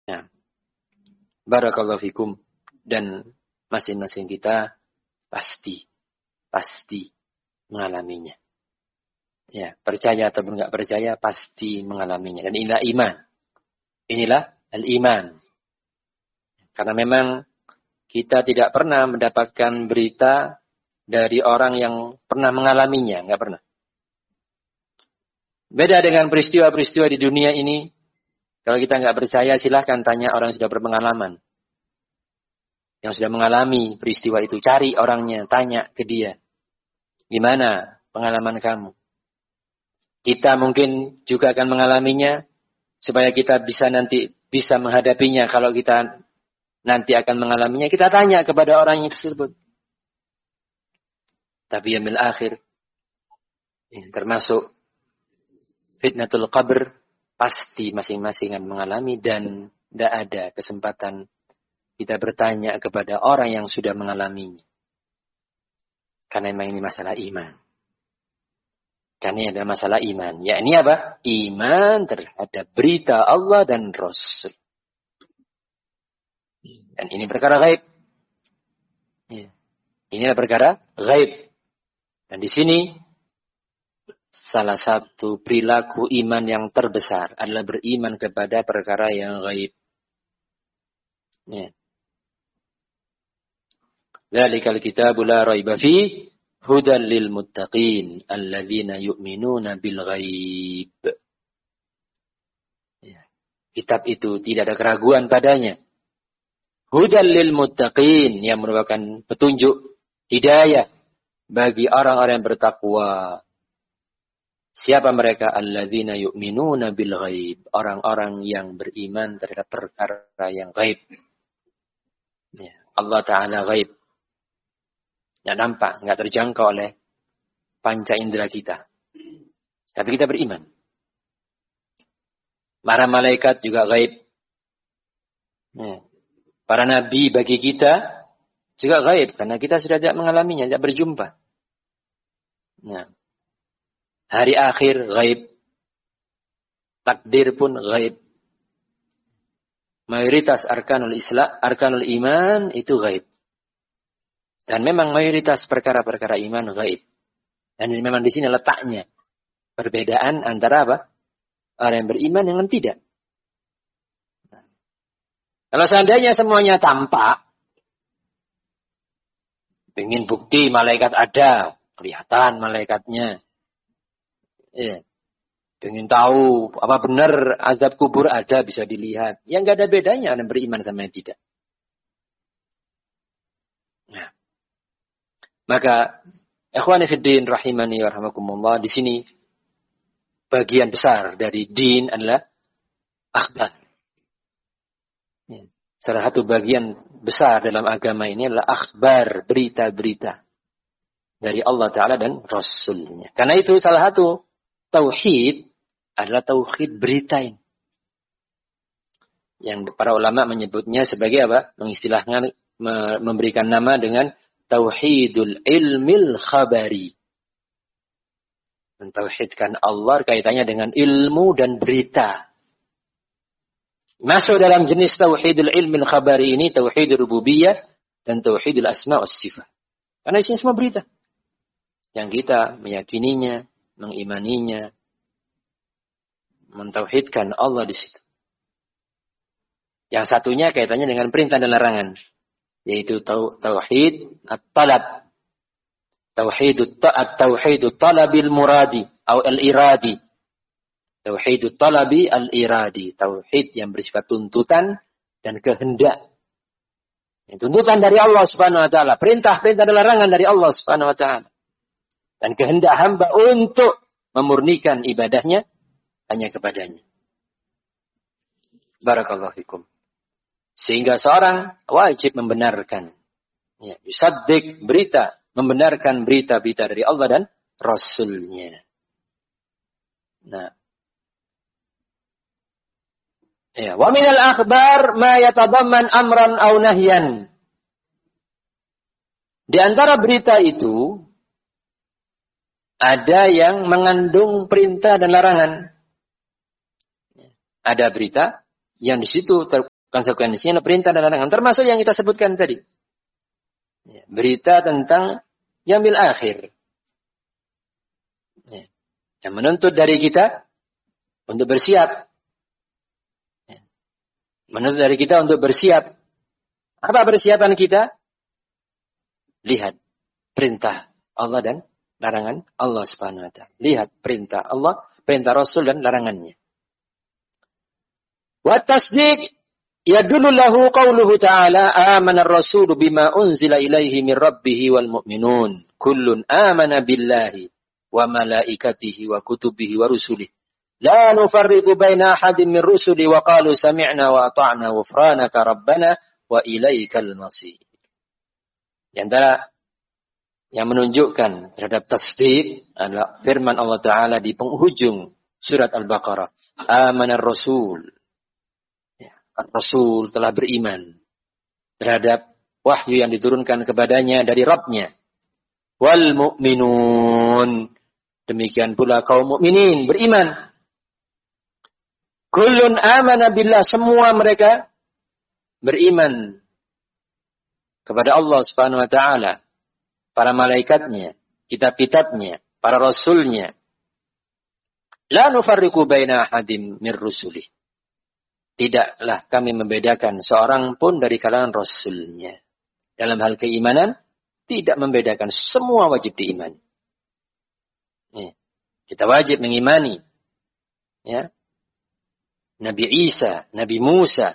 Nah, barakallahu fikum. Dan masing-masing kita pasti mengalaminya. Ya, percaya atau enggak percaya pasti mengalaminya. Dan inilah iman. Inilah al-iman. Karena memang kita tidak pernah mendapatkan berita dari orang yang pernah mengalaminya. Enggak pernah. Beda dengan peristiwa-peristiwa di dunia ini. Kalau kita enggak percaya, silahkan tanya orang yang sudah berpengalaman. Yang sudah mengalami peristiwa itu. Cari orangnya, tanya ke dia. Gimana pengalaman kamu? Kita mungkin juga akan mengalaminya. Supaya kita bisa menghadapinya. Kalau kita nanti akan mengalaminya, kita tanya kepada orang yang tersebut. Tapi yang akhir, termasuk fitnatul qabr, pasti masing-masing akan mengalami dan tidak ada kesempatan kita bertanya kepada orang yang sudah mengalaminya. Karena memang ini masalah iman. Karena ini adalah masalah iman. Ya ini apa? Iman terhadap berita Allah dan Rasul. Dan ini perkara gaib. Ya. Ini adalah perkara gaib. Dan di sini salah satu perilaku iman yang terbesar adalah beriman kepada perkara yang gaib. Ya. Dzalikal kitabu la raiba fihi hudan lil muttaqin alladzina yu'minuna bil ghaib. Ya. Kitab itu tidak ada keraguan padanya. Hudan lil muttaqin yang merupakan petunjuk hidayah bagi orang-orang yang bertakwa. Siapa mereka? Alladzina yu'minuna bil ghaib, orang-orang yang beriman terhadap perkara yang gaib. Ya. Allah Ta'ala gaib. Tidak nampak, tidak terjangkau oleh panca indera kita. Tapi kita beriman. Para malaikat juga gaib. Ya. Para nabi bagi kita juga gaib. Karena kita sudah tidak mengalaminya, tidak berjumpa. Ya. Hari akhir gaib. Takdir pun gaib. Mayoritas arkanul Islam, arkanul iman itu gaib. Dan memang mayoritas perkara-perkara iman gaib. Dan memang di sini letaknya. Perbedaan antara apa? Orang yang beriman dengan tidak. Kalau seandainya semuanya tampak. Ingin bukti malaikat ada. Kelihatan malaikatnya. Ya. Ingin tahu apa benar azab kubur ada. Bisa dilihat. Yang nggak ada bedanya orang beriman sama yang tidak. Nah. Maka, ikhwani fiddin rahimani wa rahmakumullah, di sini bagian besar dari din adalah akhbar. Salah satu bagian besar dalam agama ini adalah akhbar, berita-berita dari Allah Ta'ala dan Rasulnya. Karena itu salah satu tauhid adalah tauhid berita ini. Yang para ulama menyebutnya sebagai apa? Mengistilahkan, memberikan nama dengan tauhidul ilmil khabari. Mentauhidkan Allah kaitannya dengan ilmu dan berita. Masuk dalam jenis tauhidul ilmil khabari ini tauhidul rububiyah dan tauhidul asma was sifat. Karena isinya semua berita. Yang kita meyakininya, mengimaninya, mentauhidkan Allah di situ. Yang satunya kaitannya dengan perintah dan larangan. Yaitu tauhid at-talab. Tauhidut talabil muradi atau al-iradi. Tauhidut talabi al-iradi. Tauhid yang bersifat tuntutan dan kehendak. Tuntutan dari Allah Subhanahu wa taala, perintah-perintah dan larangan dari Allah Subhanahu wa taala. Dan kehendak hamba untuk memurnikan ibadahnya hanya kepadanya. Barakallahu fikum. Sehingga seorang wajib membenarkan. Ya, yusaddiq berita. Membenarkan berita-berita dari Allah dan Rasulnya. Nah. Ya, wa minal akhbar ma yatadamman amran aw nahyan. Di antara berita itu ada yang mengandung perintah dan larangan. Ada berita yang di situ Konsekuensinya perintah dan larangan. Termasuk yang kita sebutkan tadi. Ya, berita tentang yaumil akhir. Ya, yang menuntut dari kita untuk bersiap. Ya, menuntut dari kita untuk bersiap. Apa persiapan kita? Lihat perintah Allah dan larangan Allah Subhanahu wa taala. Lihat perintah Allah, perintah Rasul dan larangannya. Wa tasdiq yadullu lahu qauluhu ta'ala amana ar-rasulu bima unzila ilaihi min rabbih wal mu'minun kullun amana billahi wa malaikatihi wa kutubihi wa rusulihi la nufarriqu baina ahadin min rusuli wa qalu sami'na wa ata'na ghufranaka rabbana wa ilaikal masir. Di antara yang menunjukkan terhadap tasdiq adalah firman Allah Ta'ala di penghujung surat Al-Baqarah. Amanar Rasul. Ya, Rasul telah beriman terhadap wahyu yang diturunkan kepadanya dari Rabbnya. Wal mu'minun. Demikian pula kaum mukminin beriman. Kullun amana billah. Semua mereka beriman kepada Allah Subhanahu wa Ta'ala. Para malaikatnya, kitab-kitabnya, para rasulnya. La nufarriqu baina ahadin min rusulih. Tidaklah kami membedakan seorang pun dari kalangan rasulnya. Dalam hal keimanan, tidak membedakan. Semua wajib diimani. Ya. Kita wajib mengimani. Ya. Nabi Isa, Nabi Musa,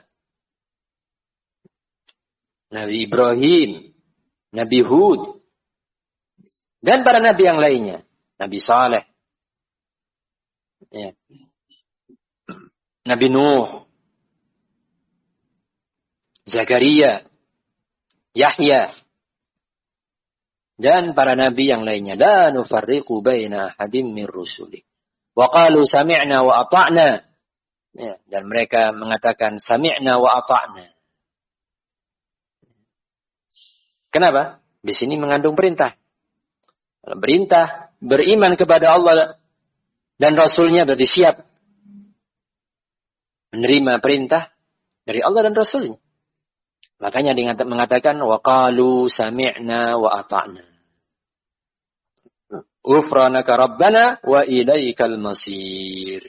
Nabi Ibrahim, Nabi Hud, dan para nabi yang lainnya. Nabi Saleh. Ya. Nabi Nuh. Zakaria. Yahya. Dan para nabi yang lainnya. La nufarriqu baina ahadim min rusuli. Wa qalu sami'na wa ata'na. Ya. Dan mereka mengatakan sami'na wa ata'na. Kenapa? Di sini mengandung perintah. Perintah beriman kepada Allah dan Rasulnya berarti siap menerima perintah dari Allah dan Rasulnya. Makanya dia mengatakan wa qalu sami'na wa ata'na. Ghufranaka rabbana wa ilaikal masir.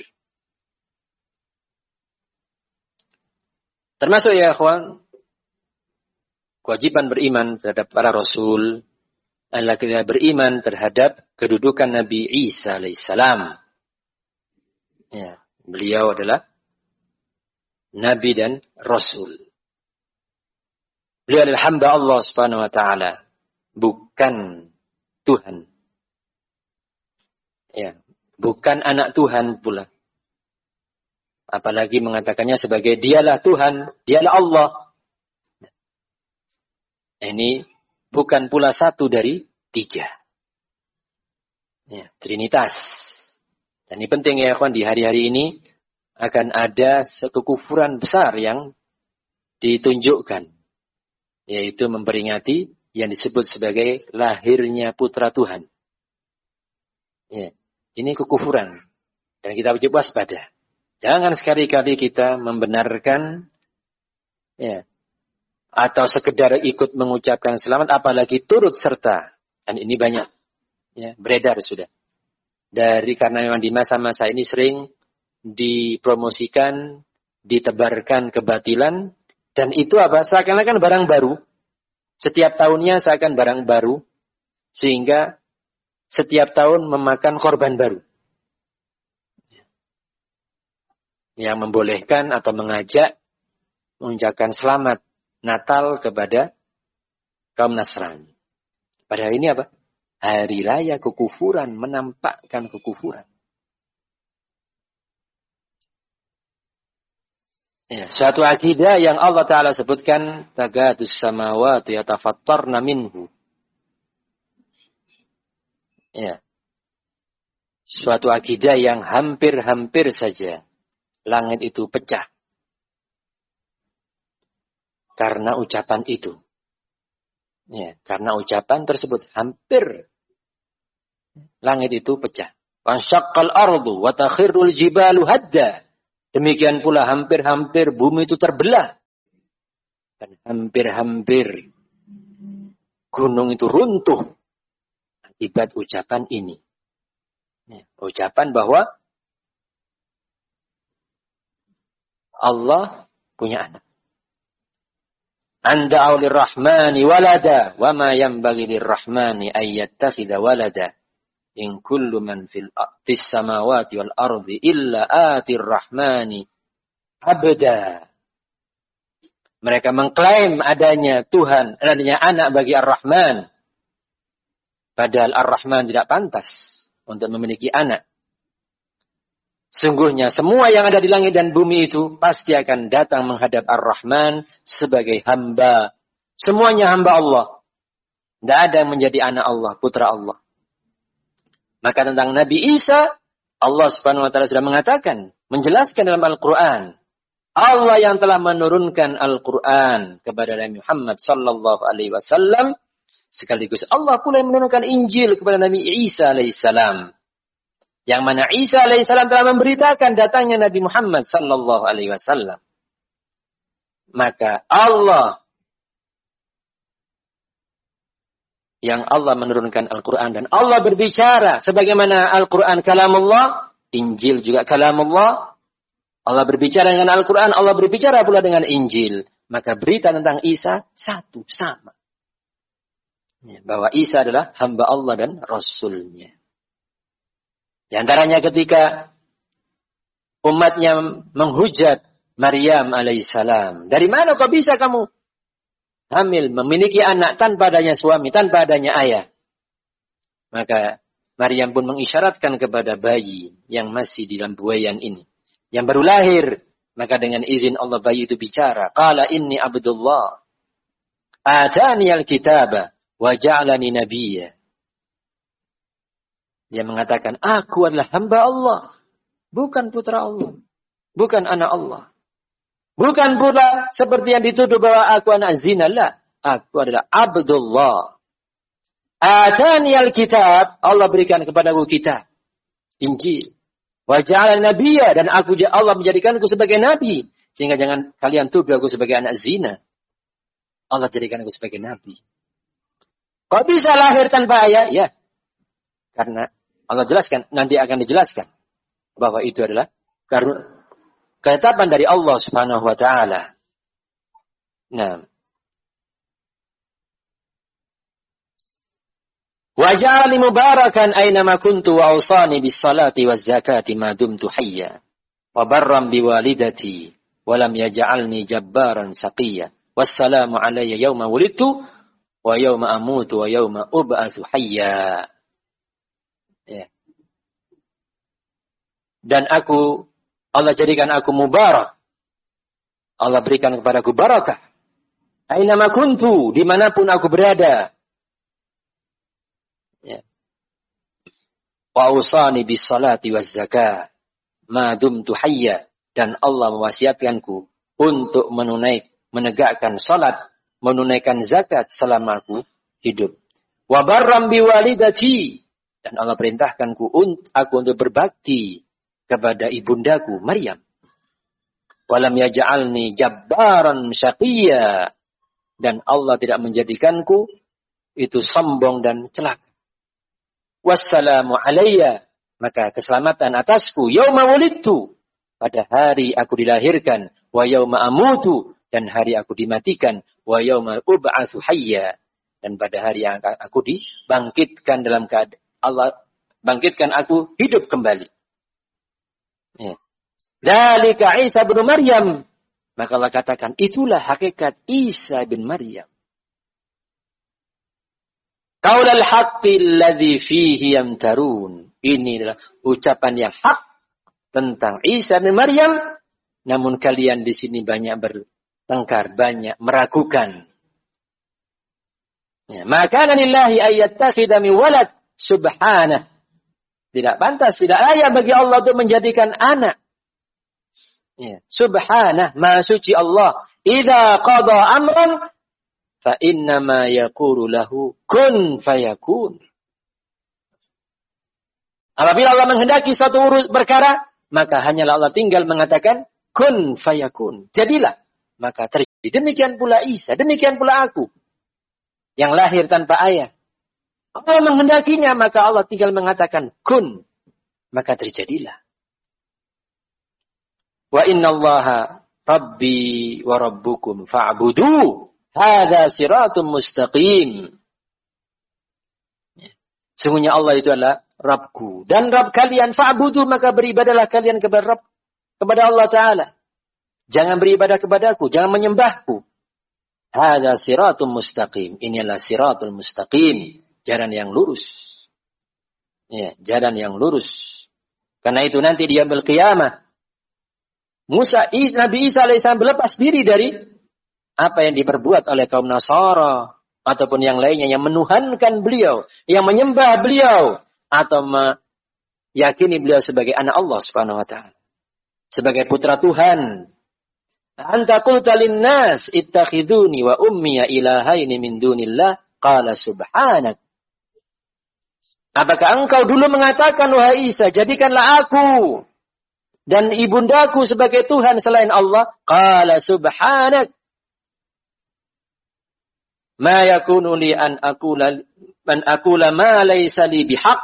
Termasuk ya ikhwan, kewajiban beriman terhadap para rasul adalah kita beriman terhadap kedudukan Nabi Isa alaihissalam. Ya, beliau adalah Nabi dan Rasul. Beliau adalah hamba Allah Subhanahu wa taala, bukan Tuhan. Ya, bukan anak Tuhan pula. Apalagi mengatakannya sebagai dialah Tuhan, dialah Allah. Ini bukan pula satu dari tiga. Ya, Trinitas. Dan ini penting ya kawan, di hari-hari ini akan ada satu kekufuran besar yang ditunjukkan. Yaitu memperingati yang disebut sebagai lahirnya putra Tuhan. Ya, ini kekufuran. Dan kita wajib waspada. Jangan sekali-kali kita membenarkan ya, atau sekedar ikut mengucapkan selamat, apalagi turut serta. Dan ini banyak ya, beredar sudah. Karena memang di masa-masa ini sering dipromosikan, ditebarkan kebatilan, dan itu apa? Seakan-akan barang baru. Setiap tahunnya seakan barang baru, sehingga setiap tahun memakan korban baru. Yang membolehkan atau mengajak mengucapkan selamat Natal kepada kaum Nasrani. Padahal ini apa? Hari raya kekufuran, menampakkan kekufuran. Ya, suatu akidah yang Allah Ta'ala sebutkan, tagadus samawati yatafattarna minhu. Ya. Suatu akidah yang hampir-hampir saja langit itu pecah. Karena ucapan itu. Ya, karena ucapan tersebut hampir langit itu pecah. Wansyaqqal ardu wa takhirrul jibalu hadda. Demikian pula hampir-hampir bumi itu terbelah Dan hampir-hampir gunung itu runtuh akibat ucapan ini. Ucapan bahwa Allah punya anak. Anda aulir rahmani walada wa ma yanbaghi lirrahmani ay yattakhidha walada in kullu man fis samawati wal ardi illa atir rahmani abda. Mereka mengklaim adanya Tuhan, adanya anak bagi Ar-Rahman. Padahal Ar-Rahman tidak pantas untuk memiliki anak. Sungguhnya semua yang ada di langit dan bumi itu pasti akan datang menghadap Ar-Rahman sebagai hamba. Semuanya hamba Allah. Tidak ada yang menjadi anak Allah, putra Allah. Maka tentang Nabi Isa, Allah Subhanahu wa taala sudah mengatakan, menjelaskan dalam Al-Qur'an. Allah yang telah menurunkan Al-Quran kepada Nabi Muhammad sallallahu alaihi wasallam, sekaligus Allah pula yang menurunkan Injil kepada Nabi Isa alaihissalam. Yang mana Isa alaihissalam telah memberitakan datangnya Nabi Muhammad sallallahu alaihi wasallam. Maka Allah yang Allah menurunkan Al-Quran dan Allah berbicara sebagaimana Al-Quran kalamullah, Injil juga kalamullah. Allah berbicara dengan Al-Quran, Allah berbicara pula dengan Injil. Maka berita tentang Isa satu, sama. Bahwa Isa adalah hamba Allah dan Rasulnya. Di antaranya ketika umatnya menghujat Maryam alaihissalam. Dari mana kok bisa kamu hamil, memiliki anak tanpa adanya suami, tanpa adanya ayah? Maka Maryam pun mengisyaratkan kepada bayi yang masih di dalam buayan ini, yang baru lahir. Maka dengan izin Allah bayi itu bicara. Qala inni abdullah. Atani al-kitaba. Wa ja'alani nabiyya. Dia mengatakan, aku adalah hamba Allah. Bukan putra Allah. Bukan anak Allah. Bukan pula seperti yang dituduh bahwa aku anak zina. La. Aku adalah abdullah. Atani al-kitab. Allah berikan kepadaku kitab. Injil. Wa ja'alani nabiyya, dan Allah menjadikanku sebagai nabi, sehingga jangan kalian tuduh aku sebagai anak zina. Allah jadikan aku sebagai nabi. Kok bisa lahir tanpa ayah? Ya. Karena Allah jelaskan, nanti akan dijelaskan bahwa itu adalah ketetapan dari Allah Subhanahu wa taala. Nah, wa ja'alani mubarakan aynama kuntu wa awsani bis salati waz zakati ma dumtu hayya wa barran bi walidati wa lam yaj'alni jabbaran shaqiyya wassalamu alayya yawma wulidtu wa yawma amutu wa yawma ub'atsu hayya. Ya. Dan Allah jadikan aku mubarak. Allah berikan kepadaku barakah. Aynama kuntu, dimanapun aku berada. Wa awsani bis salati waz zakah ma dumtu hayya, dan Allah mewasiatkanku untuk menegakkan salat, menunaikan zakat selama aku hidup. Wa barram bi walidati, dan Allah perintahkanku aku untuk berbakti kepada ibundaku Maryam. Walam yaj'alni jabbaran syaqiyya, dan Allah tidak menjadikanku itu sombong dan celaka. Wassalamu alayya, maka keselamatan atasku yauma wulidtu, pada hari aku dilahirkan, wa yauma amutu, dan hari aku dimatikan, wa yauma ub'atsu hayya, dan pada hari yang aku dibangkitkan dalam keadaan Allah bangkitkan aku hidup kembali. Ya. Dzalika Isa bin Maryam, maka Allah katakan itulah hakikat Isa bin Maryam. Qaulal haqqi alladzi fihi yamtarun. Ini adalah ucapan yang hak tentang Isa bin Maryam, namun kalian di sini banyak bertengkar, banyak meragukan. Ya, maka lillahi ayyattakhidha min walad subhanah. Tidak pantas, tidak layak bagi Allah untuk menjadikan anak. Ya, subhanah, maha suci Allah. Idza qada amran fa innama yaqulu lahu kun fayakun. Apabila Allah menghendaki suatu perkara, maka hanyalah Allah tinggal mengatakan kun fayakun. Jadilah. maka terjadi. Demikian pula Isa, demikian pula aku. Yang lahir tanpa ayah. Allah menghendakinya, maka Allah tinggal mengatakan kun, maka terjadilah. Wa innallaha rabbi wa rabbukum fa'budu. Hadza siratun mustaqim. Sungguhnya Allah itu adalah Rabbku dan Rabb kalian, fa'budu, maka beribadalah kalian kepada Allah Ta'ala. Jangan beribadah kepadaku, jangan menyembahku. Hadza siratun mustaqim. Inilah siratul mustaqim, jalan yang lurus. Ya, jalan yang lurus. Karena itu nanti di yaumil qiyamah Nabi Isa alaihissalam berlepas diri dari apa yang diperbuat oleh kaum Nasara ataupun yang lainnya yang menuhankan beliau, yang menyembah beliau atau meyakini beliau sebagai anak Allah Subhanahu wa taala, sebagai putra Tuhan. Anta qulta lin-nas ittakhiduni wa ummiya ilahaini min dunillah qala subhanak. Apakah engkau dulu mengatakan, wahai Isa, jadikanlah aku dan ibundaku sebagai Tuhan selain Allah? Qala subhanak. Ma yakunu li an aqula ma laysa li bihaq.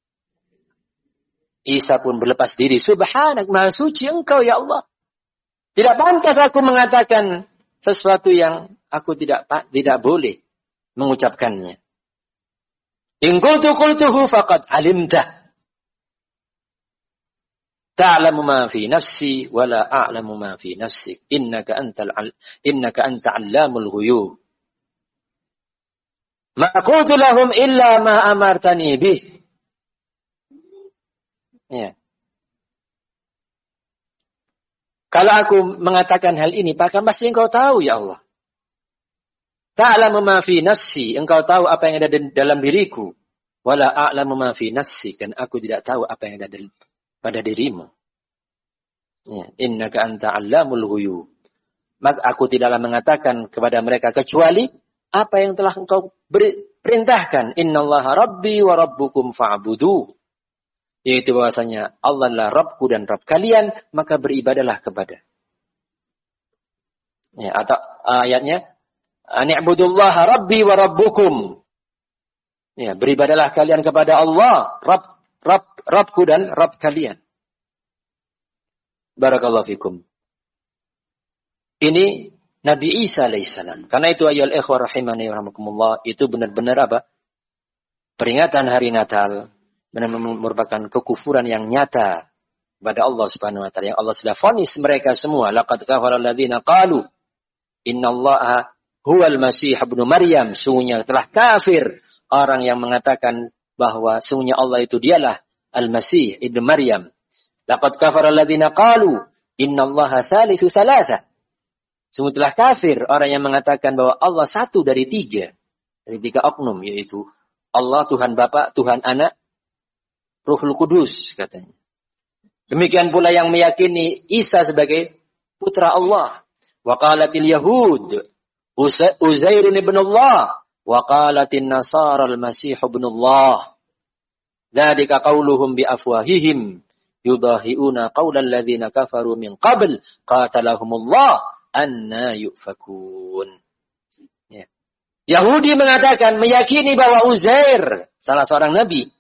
Isa pun berlepas diri. Subhanak, maha suci engkau ya Allah. Tidak pantas aku mengatakan sesuatu yang aku tidak boleh mengucapkannya. In qultuhu faqad alimtah. Ta'lamu ma fi nafsi wa la a'lamu ma fi nafsik. Innaka anta 'allamul ghuyub. Ma qultu lahum illa ma amartani bih. Ya. Kalau aku mengatakan hal ini, maka pasti engkau tahu ya Allah. Ta'lamu ma fi nafsi, engkau tahu apa yang ada dalam diriku. Wala a'lamu ma fi nafsi, dan aku tidak tahu apa yang ada pada dirimu. Ya. Innaka anta 'allamul ghuyub. Maka aku tidaklah mengatakan kepada mereka kecuali apa yang telah engkau perintahkan. Innallaha rabbi wa rabbukum fa'budu. Yaitu bahwasanya Allah adalah Rabbku dan Rabb kalian, maka beribadalah kepada. Ya, atau ayatnya, Ani'budullaha rabbi wa rabbukum. Ya, beribadalah kalian kepada Allah, Rabbku dan Rabb kalian. Barakallahu fikum. Ini Nabi Isa alaihissalam. Karena itu ayyuhal ikhwah rahimani wa rahmakumullah, itu benar-benar apa? Peringatan hari Natal. Merupakan kekufuran yang nyata kepada Allah Subhanahu wa taala, yang Allah sudah vonis mereka semua. Laqad kafara alladziina qalu innallaha huwal masih ibnu Maryam. Sungguhnya telah kafir orang yang mengatakan bahwa sungguhnya Allah itu dialah Al-Masih ibnu Maryam. Laqad kafara alladziina qalu innallaha tsalitsu tsalatsa. Sungguh telah kafir orang yang mengatakan bahwa Allah satu dari tiga oknum, yaitu Allah Tuhan Bapa, Tuhan Anak, Ruhul Kudus katanya. Demikian pula yang meyakini Isa sebagai putra Allah. Wa qalatil yahud Uzairun ibn Allah wa qalatin nasara al-masih ibn Allah. Dzalika qauluhum bi afwahihim yudahiuna qaulal ladzina kafaru min qabl qatalahumullah anna yufakun. Ya. Yahudi mengatakan, meyakini bahwa Uzair salah seorang nabi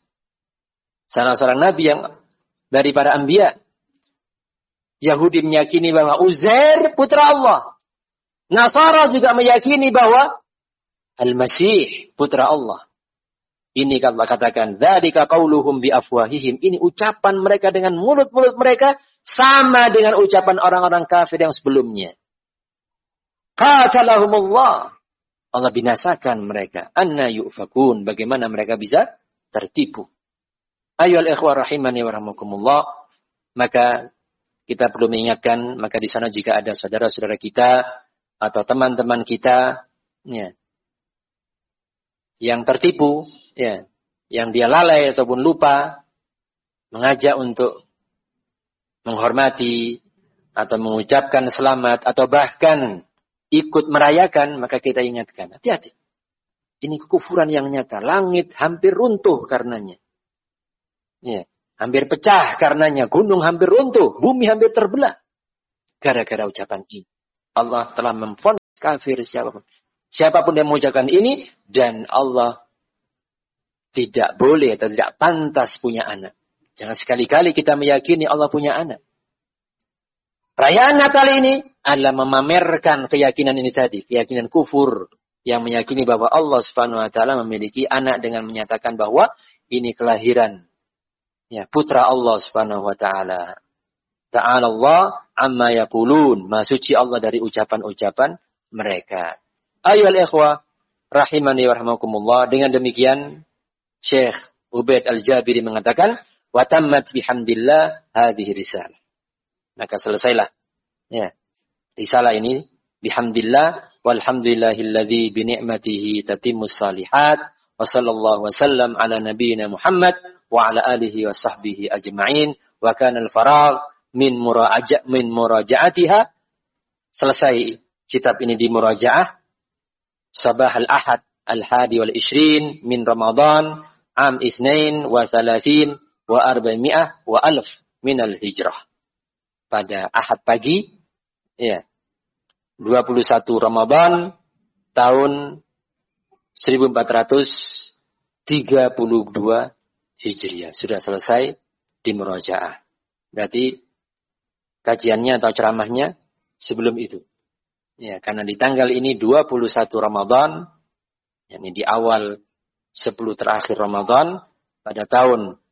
yang dari para anbiya. Yahudi meyakini bahwa Uzair putra Allah. Nasara juga meyakini bahwa Al-Masih putra Allah. Ini Allah katakan, dzalika qauluhum bi afwahihim. Ini ucapan mereka dengan mulut-mulut mereka sama dengan ucapan orang-orang kafir yang sebelumnya. Qatalahumullah. Allah binasakan mereka. Anna yufakun. Bagaimana mereka bisa tertipu. Ayyuhal ikhwah rahimani wa rahmakumullah. Maka kita perlu mengingatkan, maka di sana jika ada saudara-saudara kita atau teman-teman kita ya, yang tertipu, ya, yang dia lalai ataupun lupa, mengajak untuk menghormati atau mengucapkan selamat atau bahkan ikut merayakan, maka kita ingatkan, hati-hati. Ini kekufuran yang nyata. Langit hampir runtuh karenanya. Ya, hampir pecah karenanya, gunung hampir runtuh, bumi hampir terbelah gara-gara ucapan ini. Allah telah memvonis kafir siapapun. Siapapun yang mengucapkan ini, dan Allah tidak boleh atau tidak pantas punya anak. Jangan sekali-kali kita meyakini Allah punya anak. Perayaan Natal ini adalah memamerkan keyakinan ini tadi. Keyakinan kufur. Yang meyakini bahwa Allah Subhanahu wa Ta'ala memiliki anak dengan menyatakan bahwa ini kelahiran. Ya, putra Allah Subhanahu wa Ta'ala. Ta'ala Allah amma yaqulun. Maha suci Allah dari ucapan-ucapan mereka. Ayyuhal ikhwah rahimani wa rahimakumullah. Dengan demikian Syekh Ubaid Al-Jabiri mengatakan, wa tammat bihamdillah hadhihi risalah. Maka selesailah ya risalah ini bihamdillah walhamdulillahilladzi bi ni'matihi tatimmus salihat wa sallallahu wasallam ala nabiyyina Muhammad wa ala alihi wa sahbihi ajma'in wa kana al-faragh min muraja'atiha. Selesai kitab ini di murajaah sabah al-ahad al-hadi wal 20 min Ramadan am 32 wa 400 wa alf min al-hijrah. Pada Ahad pagi ya 21 Ramadan tahun 1432 Hijriah. Sudah selesai di murajaah. Berarti kajiannya atau ceramahnya sebelum itu. Ya, karena di tanggal ini 21 Ramadan, yakni di awal 10 terakhir Ramadan pada tahun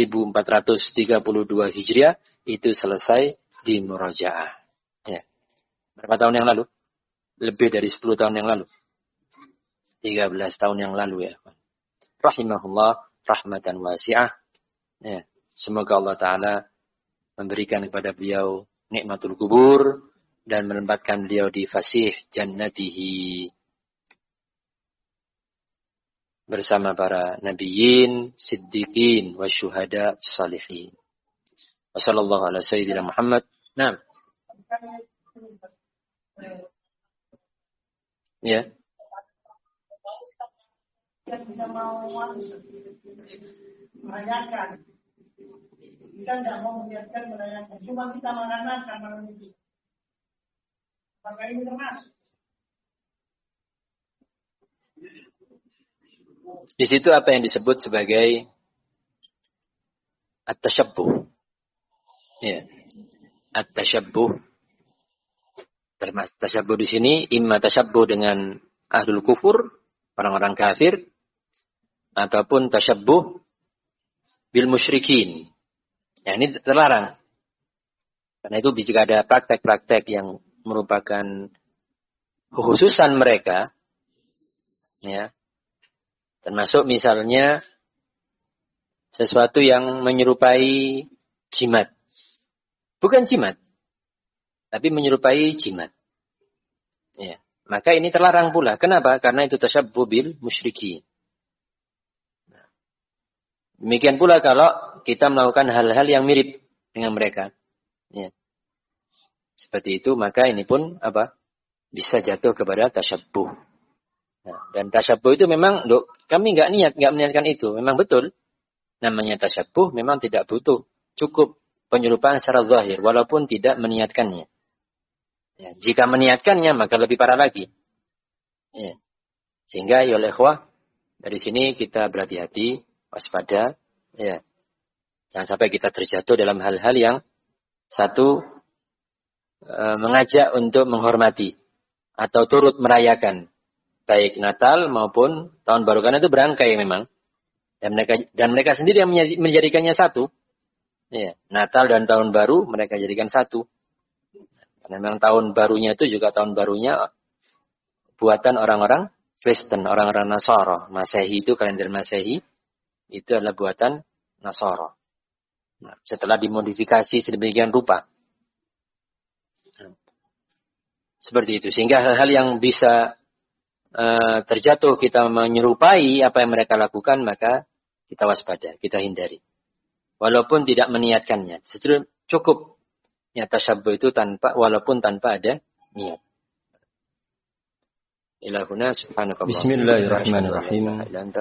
1432 Hijriah itu selesai di murajaah. Ya. Berapa tahun yang lalu? Lebih dari 10 tahun yang lalu. 13 tahun yang lalu ya. Rahimahullah rahmatan wasi'ah. Ya. Semoga Allah Ta'ala memberikan kepada beliau nikmatul kubur dan menempatkan beliau di fasih jannatihi bersama para nabiyyin, siddiqin, wa syuhada, salihin. Wassallallahu ala sayyidina Muhammad. Naam. Ya. Yang kita mau merayakan. Kita tidak mau membiarkan merayakan. Cuma kita menganakan malam itu. Maka ini termasuk. Di situ apa yang disebut sebagai at-tashabbuh. Ya. At-tashabbuh. Termasuk tashabbuh di sini imma tashabbuh dengan ahlul kufur, orang-orang kafir, ataupun tashabbuh bil musyrikin. Ya, ini terlarang. Karena itu jika ada praktek-praktek yang merupakan kekhususan mereka, ya, termasuk misalnya sesuatu yang menyerupai jimat. Bukan jimat, tapi menyerupai jimat. Ya, maka ini terlarang pula. Kenapa? Karena itu tasyabbuh bil musyrikin. Demikian pula kalau kita melakukan hal-hal yang mirip dengan mereka. Ya. Seperti itu, maka ini pun apa? Bisa jatuh kepada tasyabbuh. Nah, dan tasyabbuh itu memang, kami nggak meniatkan itu. Memang betul. Namanya tasyabbuh memang tidak butuh. Cukup penyerupaan secara zahir, walaupun tidak meniatkannya. Ya, jika meniatkannya, maka lebih parah lagi. Ya. Sehingga, ya ikhwah, dari sini kita berhati-hati, waspada. Ya. Jangan sampai kita terjatuh dalam hal-hal yang satu, mengajak untuk menghormati atau turut merayakan baik Natal maupun Tahun Baru, karena itu berangkai memang, dan mereka sendiri yang menjadikannya satu. Ya, Natal dan Tahun Baru mereka jadikan satu. Karena memang tahun barunya itu juga tahun barunya buatan orang-orang Kristen, orang-orang Nasara. Masehi itu, kalender Masehi itu adalah buatan Nasara. Nah, setelah dimodifikasi sedemikian rupa. Seperti itu. Sehingga hal-hal yang bisa terjatuh kita menyerupai apa yang mereka lakukan, maka kita waspada, kita hindari. Walaupun tidak meniatkannya. Justru cukup ya tasyabbuh itu walaupun tanpa ada niat. Ilahuna subhanakallah. Bismillahirrahmanirrahim.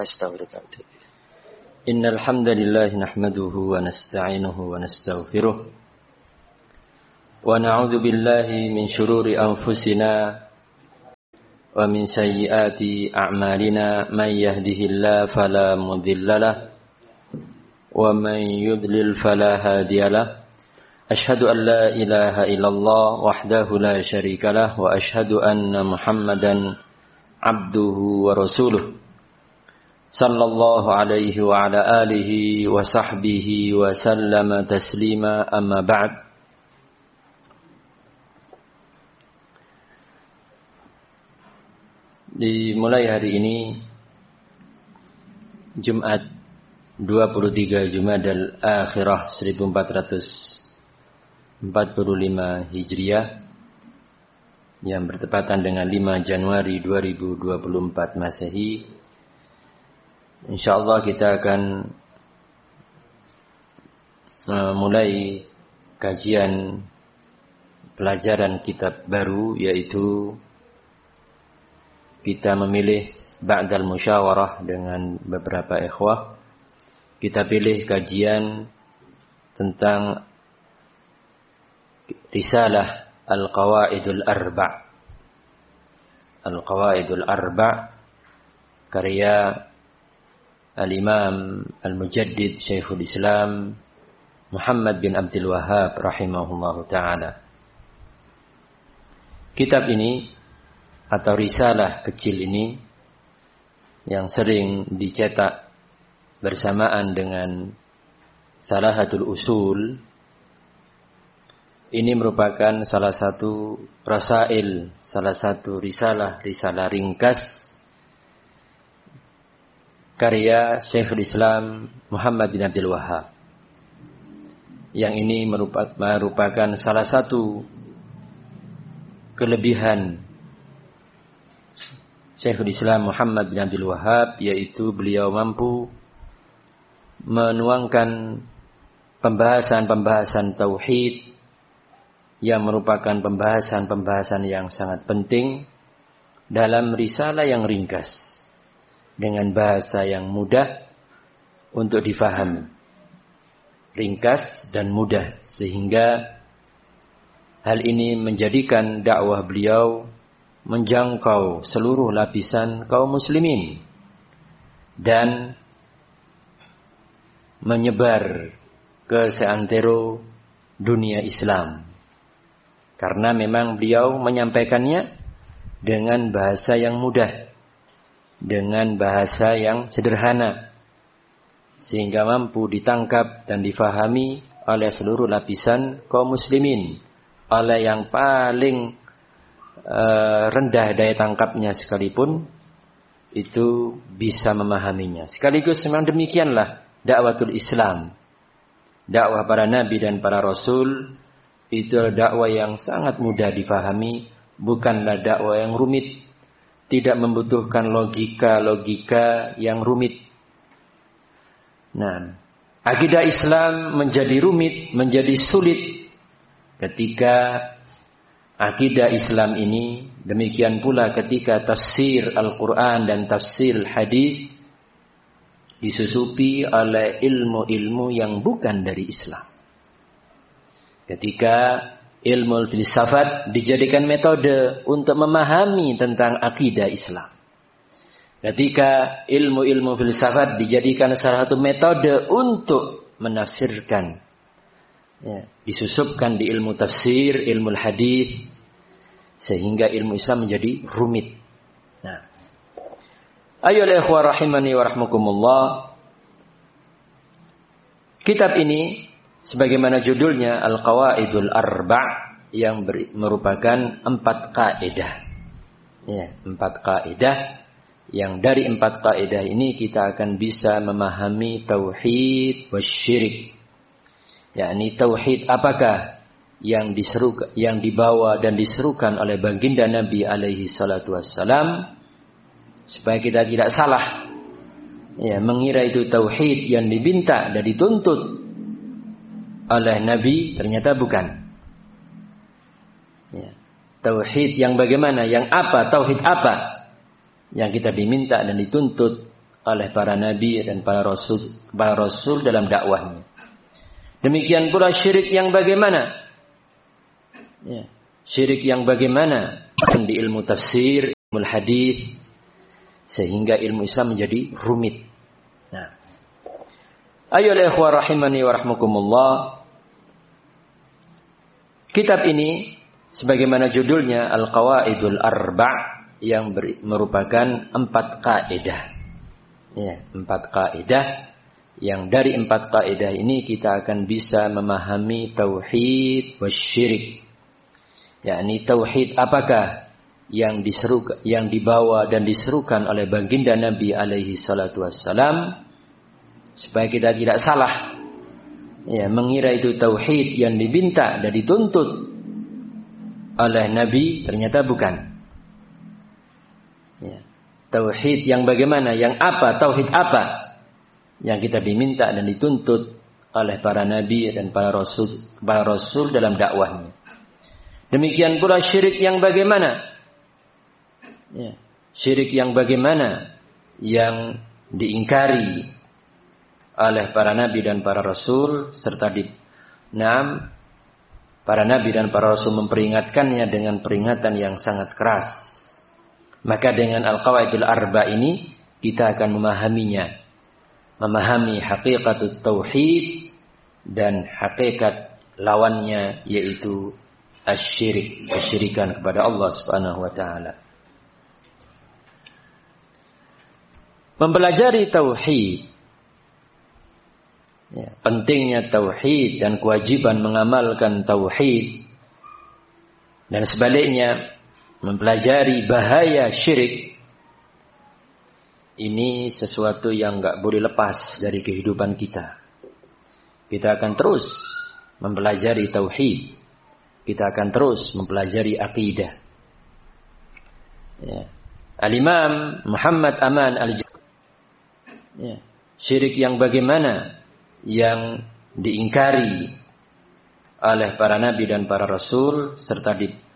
Innal hamdalillah nahmaduhu wa nasta'inuhu wa nastaghfiruh. ونعوذ بالله من شرور أنفسنا ومن سيئات أعمالنا من يهده الله فلا مضل له ومن يضلل فلا هادي له أشهد أن لا إله إلا الله وحده لا شريك له وأشهد أن محمدا عبده ورسوله صلى الله عليه وعلى آله وصحبه وسلم تسليما أما بعد. Dimulai hari ini Jumat 23 Jumadal Akhirah 1445 Hijriah yang bertepatan dengan 5 Januari 2024 Masehi. Insyaallah kita akan memulai kajian pelajaran kitab baru, yaitu kita memilih ba'dal musyawarah dengan beberapa ikhwah. Kita pilih kajian tentang risalah Al-Qawaidul Arba'. Al-Qawaidul Arba' karya Al-Imam Al-Mujaddid Syekhul Islam Muhammad bin Abdul Wahhab rahimahullahu ta'ala. Kitab ini atau risalah kecil ini yang sering dicetak bersamaan dengan Salahatul Usul, ini merupakan salah satu rasail, salah satu risalah ringkas karya Syekhul Islam Muhammad bin Abdul Wahhab. Yang ini merupakan salah satu kelebihan Syekhul Islam Muhammad bin Abdul Wahhab, yaitu beliau mampu menuangkan pembahasan-pembahasan tauhid yang merupakan pembahasan-pembahasan yang sangat penting dalam risalah yang ringkas dengan bahasa yang mudah untuk difahami. Ringkas dan mudah, sehingga hal ini menjadikan dakwah beliau menjangkau seluruh lapisan kaum muslimin dan menyebar ke seantero dunia Islam. Karena memang beliau menyampaikannya dengan bahasa yang mudah, dengan bahasa yang sederhana, sehingga mampu ditangkap dan difahami oleh seluruh lapisan kaum muslimin, oleh yang paling rendah daya tangkapnya sekalipun itu bisa memahaminya. Sekaligus memang demikianlah dakwatul Islam. Dakwah para nabi dan para rasul itu dakwah yang sangat mudah difahami, bukanlah dakwah yang rumit, tidak membutuhkan logika yang rumit. Nah, akidah Islam menjadi rumit, menjadi sulit ketika akidah Islam ini, demikian pula ketika tafsir Al-Quran dan tafsir hadis disusupi oleh ilmu-ilmu yang bukan dari Islam. Ketika ilmu filsafat dijadikan metode untuk memahami tentang akidah Islam. Ketika ilmu-ilmu filsafat dijadikan salah satu metode untuk menafsirkan, disusupkan di ilmu tafsir, ilmu hadis, sehingga ilmu Islam menjadi rumit. Nah, ayolah ikhwah rahimani wa rahmakumullah. Kitab ini sebagaimana judulnya Al-Qawaidul Arba', yang merupakan 4 kaidah. Ya, 4 kaidah, yang dari 4 kaidah ini kita akan bisa memahami tauhid wasyirik. Yakni tauhid apakah yang dibawa dan diserukan oleh baginda Nabi alaihi salatu wassalam, supaya kita tidak salah mengira itu tauhid yang diminta dan dituntut oleh Nabi, ternyata bukan. Tauhid yang bagaimana, yang apa, tauhid apa yang kita diminta dan dituntut oleh para nabi dan para rasul dalam dakwahnya. Demikian pula syirik yang bagaimana, Ya. Syirik yang bagaimana? Di ilmu tafsir, ilmu hadis, sehingga ilmu Islam menjadi rumit. Nah. Ayolah ikhwah rahimani wa rahmukumullah. Kitab ini sebagaimana judulnya Al-Qawaidul Arba' yang merupakan 4 kaidah. Ya, 4 kaidah yang dari 4 kaidah ini kita akan bisa memahami tauhid wasyirik. Yakni tauhid apakah yang dibawa dan diserukan oleh baginda Nabi alaihi salatu wassalam, supaya kita tidak salah ya, mengira itu tauhid yang diminta dan dituntut oleh Nabi, ternyata bukan. Ya. Tauhid yang bagaimana, yang apa, tauhid apa yang kita diminta dan dituntut oleh para nabi dan para rasul dalam dakwahnya. Demikian pula syirik yang bagaimana, ya. Syirik yang bagaimana yang diingkari oleh para nabi dan para rasul, serta para nabi dan para rasul memperingatkannya dengan peringatan yang sangat keras. Maka dengan Al-Qawaidul Arba ini kita akan memahaminya, memahami hakikatut tauhid dan hakikat lawannya, yaitu asyirik, kesyirikan kepada Allah Subhanahu wa taala. Mempelajari tauhid, ya, pentingnya tauhid dan kewajiban mengamalkan tauhid, dan sebaliknya mempelajari bahaya syirik, ini sesuatu yang enggak boleh lepas dari kehidupan kita. Kita akan terus mempelajari tauhid, kita akan terus mempelajari akidah. Ya. Al-Imam Muhammad Aman Al-Jami, ya, syirik yang bagaimana yang diingkari oleh para nabi dan para rasul, serta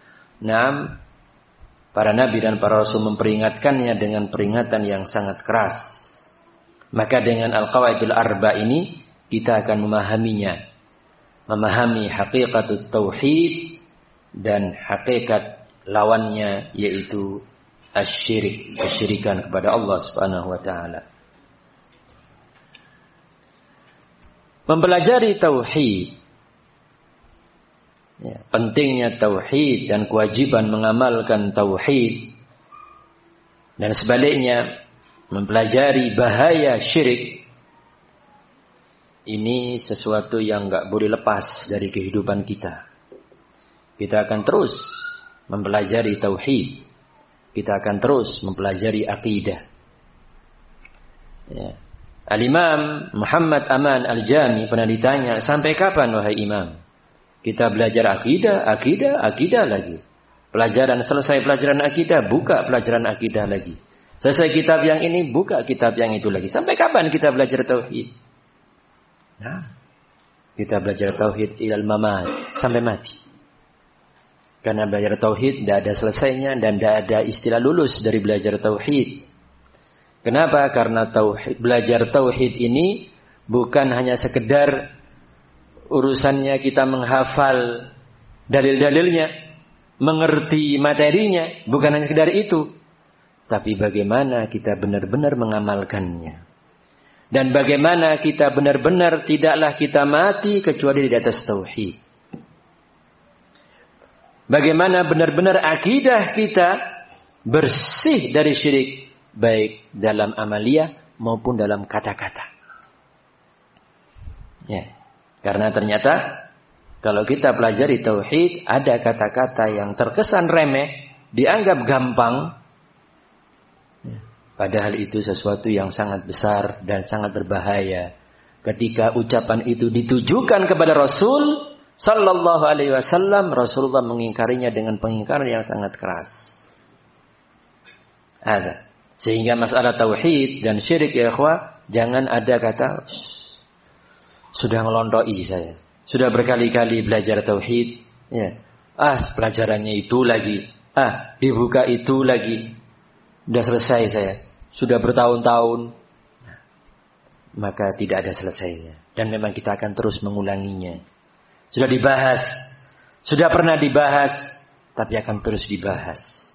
para nabi dan para rasul memperingatkannya dengan peringatan yang sangat keras. Maka dengan Al-Qawaidul Arba ini kita akan memahaminya, memahami hakikatut tauhid dan hakikat lawannya, yaitu asyirik, kesyirikan kepada Allah Subhanahu wa taala. Mempelajari tauhid, ya, pentingnya tauhid dan kewajiban mengamalkan tauhid, dan sebaliknya mempelajari bahaya syirik, ini sesuatu yang enggak boleh lepas dari kehidupan kita. Kita akan terus mempelajari tauhid, kita akan terus mempelajari akidah. Ya. Al-Imam Muhammad Aman Al-Jami pernah ditanya, sampai kapan wahai imam kita belajar akidah lagi? Selesai pelajaran akidah, buka pelajaran akidah lagi. Selesai kitab yang ini, buka kitab yang itu lagi. Sampai kapan kita belajar tauhid? Nah, kita belajar tauhid ilal mamat, sampai mati. Karena belajar tauhid tidak ada selesainya dan tidak ada istilah lulus dari belajar tauhid. Kenapa? Karena belajar tauhid ini bukan hanya sekedar urusannya kita menghafal dalil-dalilnya, mengerti materinya, bukan hanya sekedar itu. Tapi bagaimana kita benar-benar mengamalkannya. Dan bagaimana kita benar-benar tidaklah kita mati kecuali di atas tauhid. Bagaimana benar-benar akidah kita bersih dari syirik, baik dalam amaliyah maupun dalam kata-kata. Ya, karena ternyata kalau kita pelajari tauhid, ada kata-kata yang terkesan remeh, dianggap gampang, ya, padahal itu sesuatu yang sangat besar dan sangat berbahaya. Ketika ucapan itu ditujukan kepada Rasul Sallallahu Alaihi Wasallam, Rasulullah mengingkarinya dengan pengingkaran yang sangat keras. Ada. Sehingga masalah tauhid dan syirik, ya ikhwah, jangan ada kata sudah ngelontoi saya, sudah berkali-kali belajar tauhid, ya, pelajarannya itu lagi, dibuka itu lagi, sudah selesai saya, sudah bertahun-tahun. Maka tidak ada selesainya, dan memang kita akan terus mengulanginya. Sudah dibahas, Sudah pernah dibahas, tapi akan terus dibahas.